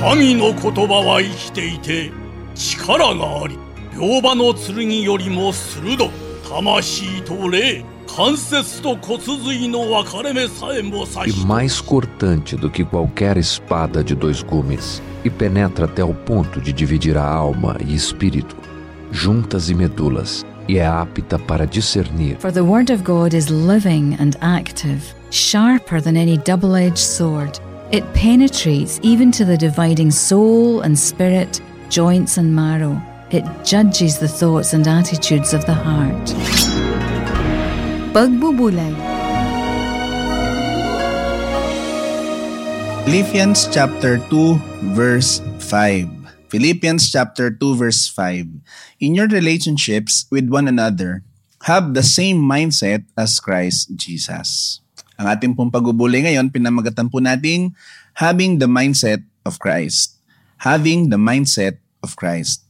神の言葉は生きていて力があり、両刃の剣よりも鋭く、魂と霊、関節と骨髄の分かれ目さえも刺して。 E mais cortante do que qualquer espada de 2 gumes, e penetra até o ponto de dividir a alma e espírito, juntas e medulas, e é apta para discernir. For the word of God is living and active, sharper than any double-edged sword. It penetrates even to the dividing soul and spirit, joints and marrow. It judges the thoughts and attitudes of the heart. Pagbubulay. Philippians chapter 2 verse 5. Philippians chapter 2 verse 5. In your relationships with one another, have the same mindset as Christ Jesus. Ang ating pong pagbubulay ngayon, pinamagatan po natin having the mindset of Christ. Having the mindset of Christ.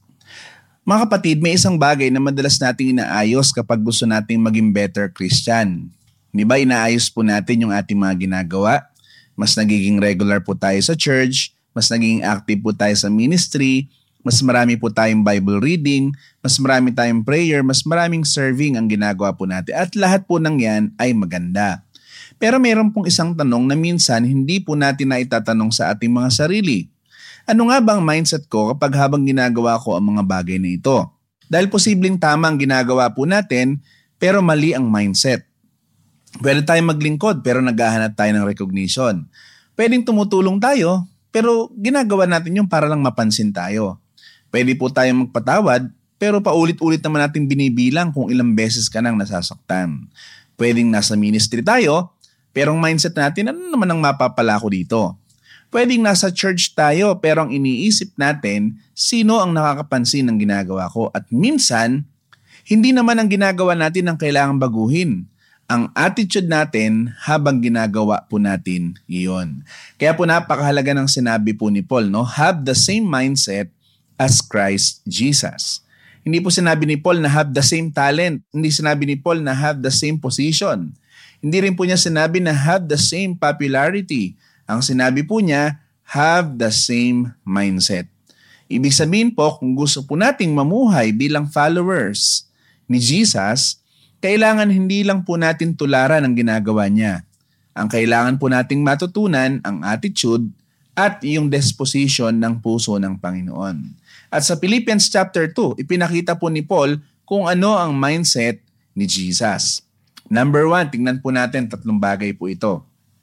Mga kapatid, may isang bagay na madalas nating inaayos kapag gusto nating maging better Christian. Di ba inaayos po natin yung ating mga ginagawa? Mas nagiging regular po tayo sa church, mas nagiging active po tayo sa ministry, mas marami po tayong Bible reading, mas marami tayong prayer, mas maraming serving ang ginagawa po natin. At lahat po ng yan ay maganda. Pero mayroon pong isang tanong na minsan hindi po natin na itatanong sa ating mga sarili. Ano nga ba ang mindset ko kapag habang ginagawa ko ang mga bagay na ito? Dahil posibleng tama ang ginagawa po natin, pero mali ang mindset. Pwede tayong maglingkod pero naghahanap tayo ng recognition. Pwedeng tumutulong tayo, pero ginagawa natin yung para lang mapansin tayo. Pwede po tayong magpatawad, pero paulit-ulit naman natin binibilang kung ilang beses ka nang nasasaktan. Pwedeng nasa ministry tayo, pero ang mindset natin, ano naman ang mapapala ko dito? Pwedeng nasa church tayo, pero ang iniisip natin, sino ang nakakapansin ng ginagawa ko? At minsan, hindi naman ang ginagawa natin ang kailangang baguhin. Ang attitude natin habang ginagawa po natin iyon. Kaya po napakahalaga ng sinabi po ni Paul, no? Have the same mindset as Christ Jesus. Hindi po sinabi ni Paul na have the same talent. Hindi sinabi ni Paul na have the same position. Hindi rin po niya sinabi na have the same popularity. Ang sinabi po niya, have the same mindset. Ibig sabihin po, kung gusto po nating mamuhay bilang followers ni Jesus, kailangan hindi lang po natin tularan ang ginagawa niya. Ang kailangan po nating matutunan ang attitude at yung disposition ng puso ng Panginoon. At sa Philippians chapter 2, ipinakita po ni Paul kung ano ang mindset ni Jesus. Number 1, tingnan po natin 3 bagay po ito.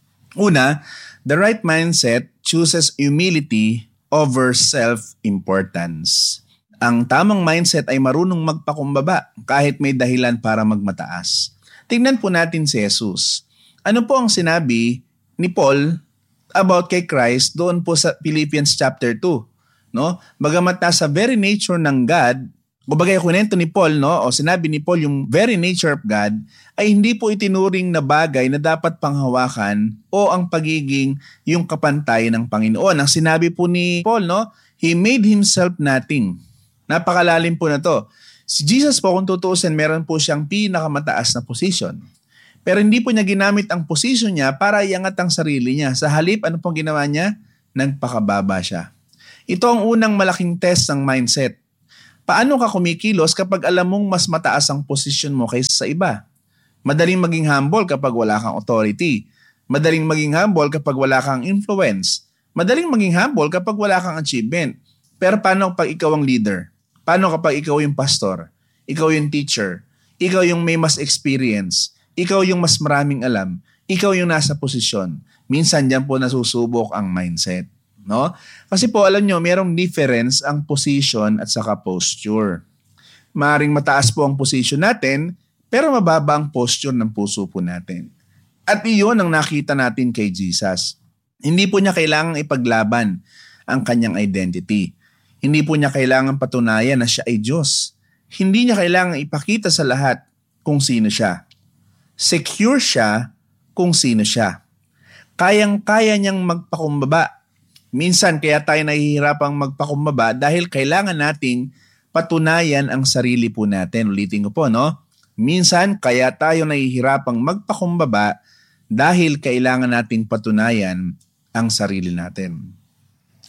Una, the right mindset chooses humility over self-importance. Ang tamang mindset ay marunong magpakumbaba kahit may dahilan para magmataas. Tingnan po natin si Jesus. Ano po ang sinabi ni Paul about kay Christ doon po sa Philippians chapter 2? No? Bagamat nasa very nature ng God, kumbaga kunento ni Paul, no, o sinabi ni Paul yung very nature of God ay hindi po itinuring na bagay na dapat panghawakan o ang pagiging yung kapantay ng Panginoon. Ang sinabi po ni Paul, no, He made Himself nothing. Napakalalim po na to. Si Jesus po, kung tutuusin, meron po siyang pinakamataas na position. Pero hindi po niya ginamit ang position niya para iangat ang sarili niya. Sa halip, ano pong ginawa niya? Nagpakababa siya. Ito ang unang malaking test ng mindset. Paano ka kumikilos kapag alam mong mas mataas ang posisyon mo kaysa sa iba? Madaling maging humble kapag wala kang authority. Madaling maging humble kapag wala kang influence. Madaling maging humble kapag wala kang achievement. Pero paano kapag ikaw ang leader? Paano kapag ikaw yung pastor? Ikaw yung teacher? Ikaw yung may mas experience? Ikaw yung mas maraming alam? Ikaw yung nasa posisyon? Minsan diyan po nasusubok ang mindset. No? Kasi po alam nyo, mayroong difference ang position at saka posture. Maaring mataas po ang position natin, pero mababa ang posture ng puso po natin. At iyon ang nakita natin kay Jesus. Hindi po niya kailangang ipaglaban ang kanyang identity. Hindi po niya kailangang patunayan na siya ay Diyos. Hindi niya kailangang ipakita sa lahat kung sino siya. Secure siya kung sino siya. Kayang-kaya niyang magpakumbaba. Minsan kaya tayo nahihirapang magpakumbaba dahil kailangan nating patunayan ang sarili po natin. Ulitin ko po, no? Minsan kaya tayo nahihirapang magpakumbaba dahil kailangan nating patunayan ang sarili natin.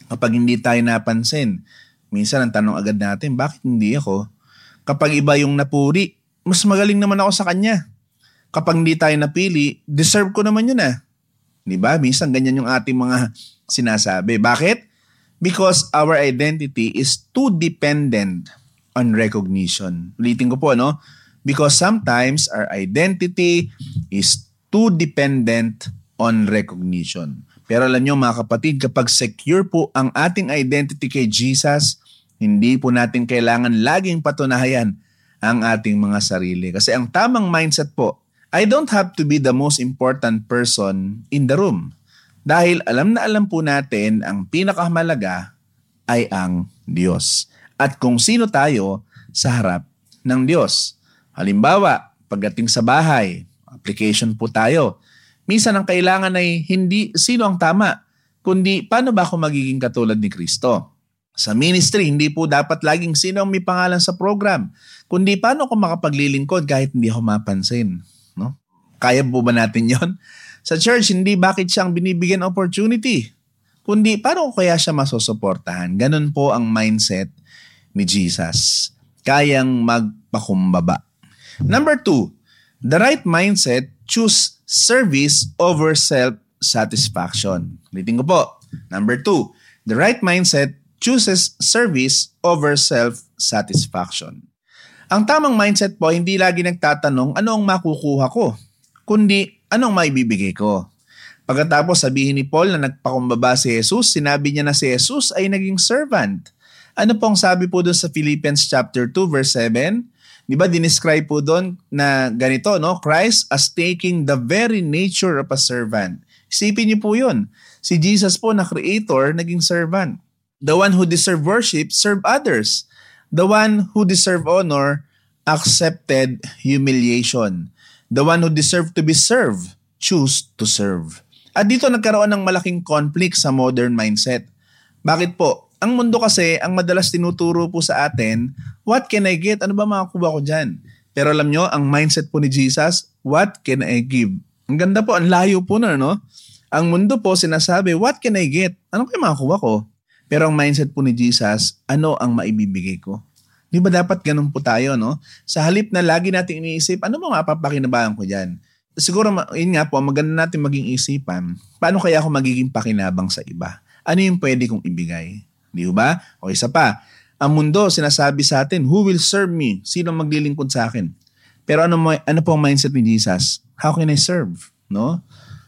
Kapag hindi tayo napansin, minsan ang tanong agad natin, bakit hindi ako? Kapag iba yung napuri, mas magaling naman ako sa kanya. Kapag hindi tayo napili, deserve ko naman yun ah. Diba? Minsan ganyan yung ating mga sinasabi. Bakit? Because our identity is too dependent on recognition. Ulitin ko po, no? Because sometimes our identity is too dependent on recognition. Pero alam nyo mga kapatid, kapag secure po ang ating identity kay Jesus, hindi po natin kailangan laging patunayan ang ating mga sarili. Kasi ang tamang mindset po, I don't have to be the most important person in the room. Dahil alam na alam po natin, ang pinakamahalaga ay ang Diyos. At kung sino tayo sa harap ng Diyos. Halimbawa, pagdating sa bahay, application po tayo. Minsan ang kailangan ay hindi sino ang tama, kundi paano ba ako magiging katulad ni Kristo. Sa ministry, hindi po dapat laging sino ang may pangalan sa program, kundi paano ako makapaglilingkod kahit hindi ako mapansin. No? Kaya po ba natin yon? Sa church, hindi bakit siyang binibigyan opportunity, kundi paano ko kaya siya masusuportahan. Ganun po ang mindset ni Jesus. Kayang magpakumbaba. Number 2, the right mindset choose service over self-satisfaction. Ulitin ko po. Number 2, the right mindset chooses service over self-satisfaction. Ang tamang mindset po, hindi lagi nagtatanong ano ang makukuha ko, kundi ano ang maibibigay ko. Pagkatapos sabihin ni Paul na nagpakumbaba si Jesus, sinabi niya na si Jesus ay naging servant. Ano pong sabi po doon sa Philippians chapter 2 verse 7? Di ba dinescribe po doon na ganito, no? Christ as taking the very nature of a servant. Isipin niyo po yun. Si Jesus po na creator, naging servant. The one who deserved worship, served others. The one who deserved honor, accepted humiliation. The one who deserved to be served, choose to serve. At dito nagkaroon ng malaking conflict sa modern mindset. Bakit po? Ang mundo kasi, ang madalas tinuturo po sa atin, what can I get? Ano ba makakuha ko dyan? Pero alam nyo, ang mindset po ni Jesus, what can I give? Ang ganda po, ang layo po na, no? Ang mundo po sinasabi, what can I get? Ano kayo makakuha ko? Pero ang mindset po ni Jesus, ano ang maibibigay ko? Di ba dapat ganun po tayo, no? Sa halip na lagi natin iniisip, ano ba mapapakinabangan ko dyan? Siguro, yun nga po, maganda natin maging isipan, paano kaya ako magiging pakinabang sa iba? Ano yung pwede kong ibigay? Di ba? O isa pa, ang mundo sinasabi sa atin, who will serve me? Sino maglilingkod sa akin? Pero ano po ang mindset ni Jesus? How can I serve? No?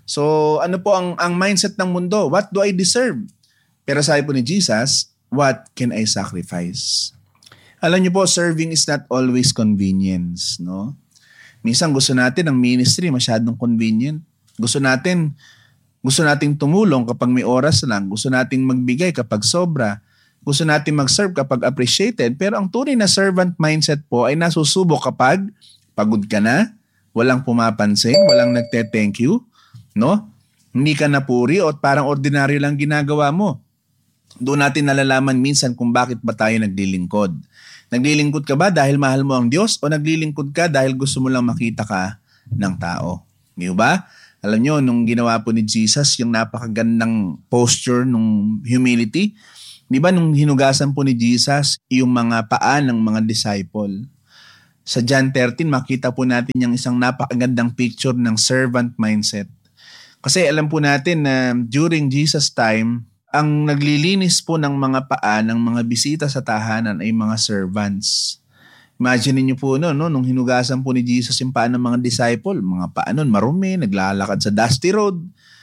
So ano po ang mindset ng mundo? What do I deserve? Pero sabi po ni Jesus, what can I sacrifice? Alam niyo po, serving is not always convenience. No? Minsan gusto natin ang ministry masyadong convenient. Gusto nating tumulong kapag may oras lang. Gusto nating magbigay kapag sobra. Gusto nating mag-serve kapag appreciated. Pero ang tunay na servant mindset po ay nasusubok kapag pagod ka na, walang pumapansin, walang nagte-thank you, no? Hindi ka napuri o parang ordinaryo lang ginagawa mo. Doon natin nalalaman minsan kung bakit ba tayo naglilingkod. Naglilingkod ka ba dahil mahal mo ang Diyos o naglilingkod ka dahil gusto mo lang makita ka ng tao? Di ba? Alam nyo, nung ginawa po ni Jesus, yung napakagandang posture nung humility, di ba nung hinugasan po ni Jesus yung mga paa ng mga disciple? Sa John 13, makita po natin yung isang napakagandang picture ng servant mindset. Kasi alam po natin na during Jesus' time, ang naglilinis po ng mga paa ng mga bisita sa tahanan ay mga servants. Imagine niyo po nung hinugasan po ni Jesus yung paa ng mga disciple, mga paa nun marumi, naglalakad sa dusty road.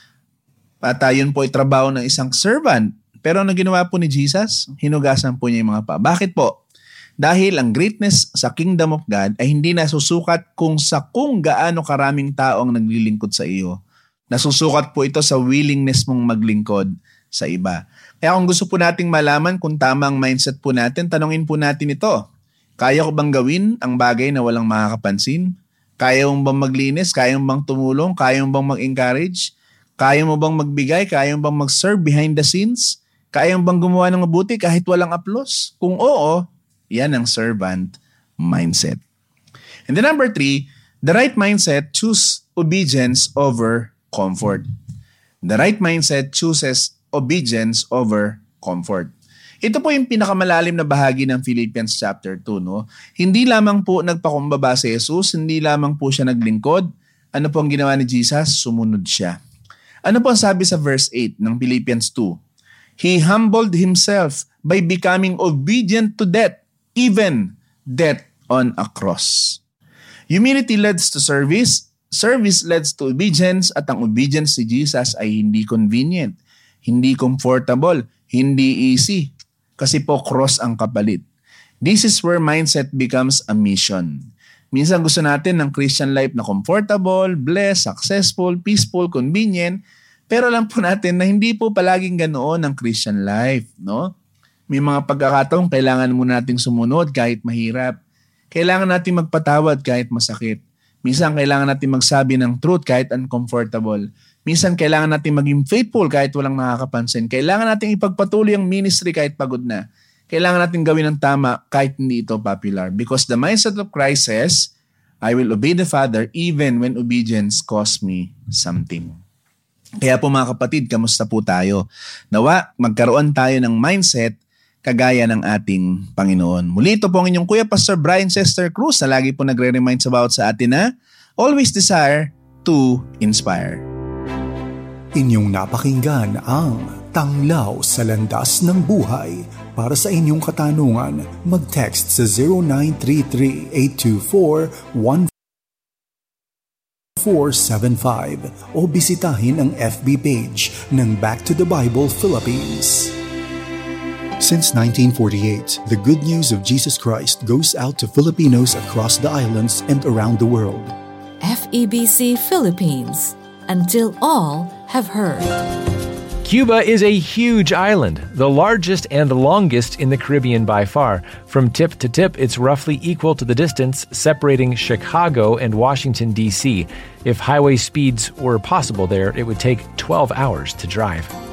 At yun po ay trabaho ng isang servant. Pero ano ginawa po ni Jesus? Hinugasan po niya yung mga paa. Bakit po? Dahil ang greatness sa kingdom of God ay hindi nasusukat kung gaano karaming tao ang naglilingkod sa iyo. Nasusukat po ito sa willingness mong maglingkod sa iba. Kaya kung gusto po nating malaman kung tama ang mindset po natin, tanungin po natin ito. Kaya ko bang gawin ang bagay na walang makakapansin? Kaya mo bang maglinis? Kaya mo bang tumulong? Kaya mo bang mag-encourage? Kaya mo bang magbigay? Kaya mo bang mag-serve behind the scenes? Kaya mo bang gumawa ng mabuti kahit walang aplos? Kung oo, yan ang servant mindset. And then number 3, the right mindset choose obedience over comfort. The right mindset chooses obedience over comfort. Ito po yung pinakamalalim na bahagi ng Philippians chapter 2. No? Hindi lamang po nagpakumbaba si Jesus, hindi lamang po siya naglingkod. Ano po ang ginawa ni Jesus? Sumunod siya. Ano po ang sabi sa verse 8 ng Philippians 2? He humbled himself by becoming obedient to death, even death on a cross. Humility leads to service, service leads to obedience, at ang obedience ni Jesus ay hindi convenient, hindi comfortable, hindi easy. Kasi po cross ang kapalit. This is where mindset becomes a mission. Minsan gusto natin ng Christian life na comfortable, blessed, successful, peaceful, convenient, pero alam po natin na hindi po palaging ganoon ang Christian life, no? May mga pagkakataon kailangan mo nating sumunod kahit mahirap. Kailangan nating magpatawad kahit masakit. Minsan kailangan nating magsabi ng truth kahit uncomfortable. Minsan kailangan nating maging faithful kahit walang nakakapansin. Kailangan nating ipagpatuloy ang ministry kahit pagod na. Kailangan nating gawin ang tama kahit hindi ito popular. Because the mindset of Christ says, I will obey the Father even when obedience costs me something. Kaya po mga kapatid, kamusta po tayo? Nawa, magkaroon tayo ng mindset kagaya ng ating Panginoon. Muli ito po ang inyong Kuya Pastor Brian Chester Cruz na lagi po nagre-remind about sa atin na always desire to inspire. Inyong napakinggan ang Tanglaw sa Landas ng Buhay. Para sa inyong katanungan, mag-text sa 0933-824-1475 o bisitahin ang FB page ng Back to the Bible Philippines. Since 1948, the good news of Jesus Christ goes out to Filipinos across the islands and around the world. FEBC Philippines, until all have heard. Cuba is a huge island, the largest and longest in the Caribbean by far. From tip to tip, it's roughly equal to the distance separating Chicago and Washington, D.C. If highway speeds were possible there, it would take 12 hours to drive.